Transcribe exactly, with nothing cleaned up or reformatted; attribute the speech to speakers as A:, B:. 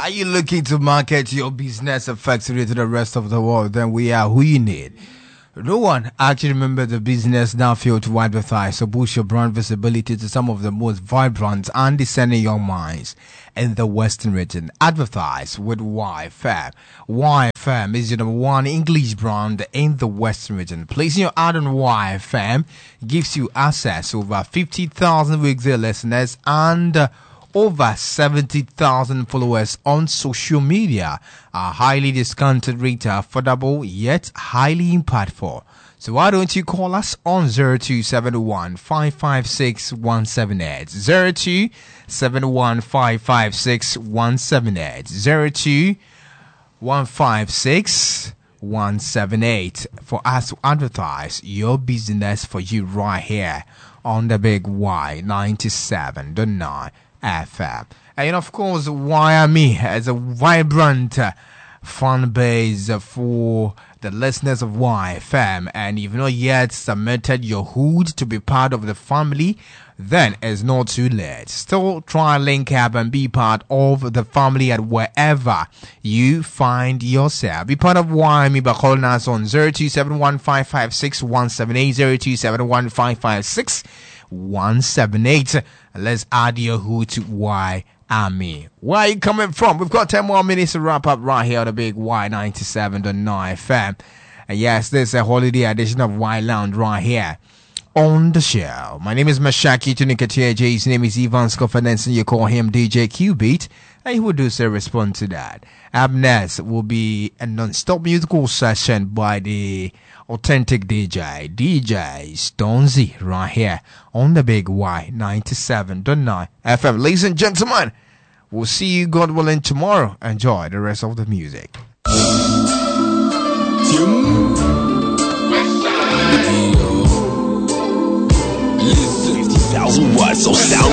A: Are you looking to market your business effectively to the rest of the world? Then we are who you need. No one actually remember the business now failed to advertise, so boost your brand visibility to some of the most vibrant and discerning young minds in the Western region. Advertise with Y F M. Y F M is your number one English brand in the Western region. Placing your ad on Y F M gives you access to over fifty thousand weekly listeners and uh, over seventy thousand followers on social media. A highly discounted rate, affordable yet highly impactful. So why don't you call us on zero two seven one five five six one seven eight, zero two seven one five five six one seven eight, zero two one five six one seven eight for us to advertise your business for you right here on the Big Y ninety-seven point nine F M. And of course, Wire Me as a vibrant uh, fan base uh, for the listeners of Y F M. And if not yet submitted your hood to be part of the family, then it's not too late. Still try and link up and be part of the family at wherever you find yourself. Be part of Wire Me by calling us on zero two seven one five five six one seven eight, zero two seven one five five six one seven eight. Let's add your hood to Y Army. Where are you coming from? We've got ten more minutes to wrap up right here on the Big Y ninety-seven point nine F M. And yes, this is a holiday edition of Y Lounge right here on the show. My name is Mashaki Tunikatiya. His name is Ivan Skoffinensen, and you call him D J Q-Beat. And he will do so respond to that. Up next will be a non-stop musical session by the authentic D J, D J Stonesy, right here on the Big Y ninety-seven point nine F M. Ladies and gentlemen, we'll see you, God willing, tomorrow. Enjoy the rest of the music.
B: fifty thousand watts, so sound